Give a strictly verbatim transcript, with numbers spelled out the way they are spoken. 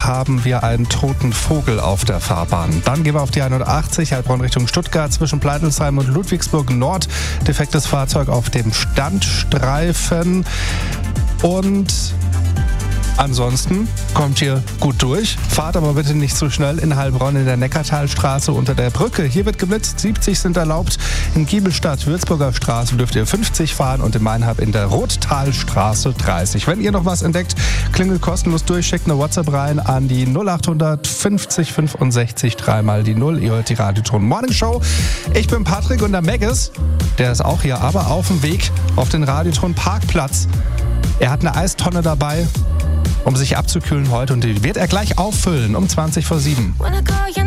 haben wir einen toten Vogel auf der Fahrbahn. Dann gehen wir auf die hundertachtzig, Heilbronn Richtung Stuttgart, zwischen Pleitelsheim und Ludwigsburg Nord. Defektes Fahrzeug auf dem Standstreifen. Und ansonsten kommt ihr gut durch. Fahrt aber bitte nicht zu schnell in Heilbronn in der Neckartalstraße unter der Brücke. Hier wird geblitzt, siebzig sind erlaubt. In Giebelstadt, Würzburger Straße dürft ihr fünfzig fahren und in Mainhab in der Rottalstraße dreißig. Wenn ihr noch was entdeckt, klingelt kostenlos durch, schickt eine WhatsApp rein an die null acht hundert fünfzig fünfundsechzig, dreimal die null. Ihr hört die Radioton Morning Show. Ich bin Patrick und der Megis, der ist auch hier, aber auf dem Weg auf den Radioton Parkplatz. Er hat eine Eistonne dabei, um sich abzukühlen heute, und die wird er gleich auffüllen um zwanzig vor sieben.